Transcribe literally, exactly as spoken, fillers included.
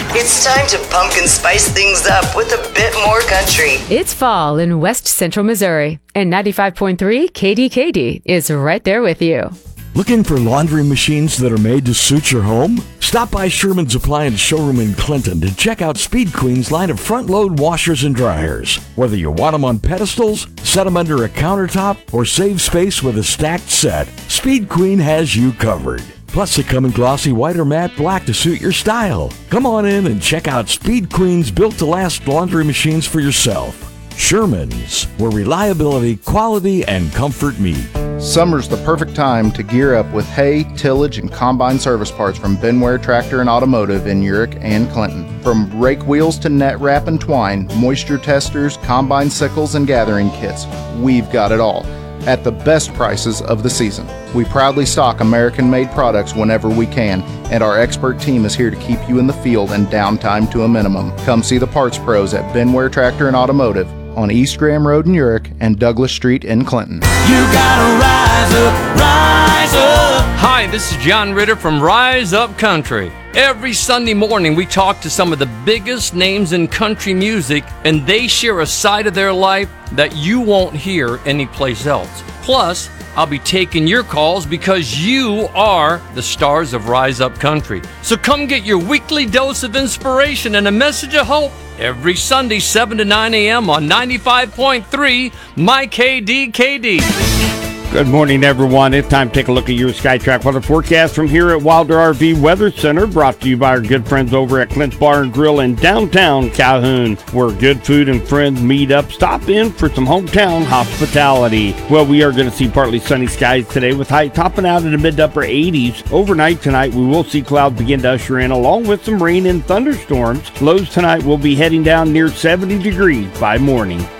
It's time to pumpkin spice things up with a bit more country. It's fall in West Central Missouri, and ninety-five point three K D K D is right there with you. Looking for laundry machines that are made to suit your home? Stop by Sherman's Appliance Showroom in Clinton to check out Speed Queen's line of front-load washers and dryers. Whether you want them on pedestals, set them under a countertop, or save space with a stacked set, Speed Queen has you covered. Plus, they come in glossy white or matte black to suit your style. Come on in and check out Speed Queen's built-to-last laundry machines for yourself. Sherman's, where reliability, quality, and comfort meet. Summer's the perfect time to gear up with hay, tillage, and combine service parts from Benware Tractor and Automotive in Urick and Clinton. From rake wheels to net wrap and twine, moisture testers, combine sickles, and gathering kits, we've got it all at the best prices of the season. We proudly stock American-made products whenever we can, and our expert team is here to keep you in the field and downtime to a minimum. Come see the parts pros at Benware Tractor and Automotive on East Graham Road in Urick and Douglas Street in Clinton. You gotta rise up, rise up. Hi, this is John Ritter from Rise Up Country. Every Sunday morning we talk to some of the biggest names in country music, and they share a side of their life that you won't hear anyplace else. Plus, I'll be taking your calls because you are the stars of Rise Up Country. So come get your weekly dose of inspiration and a message of hope every Sunday, seven to nine a.m. on ninety-five point three My K D K D. Good morning, everyone. It's time to take a look at your SkyTrack weather forecast from here at Wilder R V Weather Center, brought to you by our good friends over at Clint's Bar and Grill in downtown Calhoun, where good food and friends meet up. Stop in for some hometown hospitality. Well, we are going to see partly sunny skies today with highs topping out in the mid to upper eighties. Overnight tonight, we will see clouds begin to usher in, along with some rain and thunderstorms. Lows tonight will be heading down near seventy degrees by morning.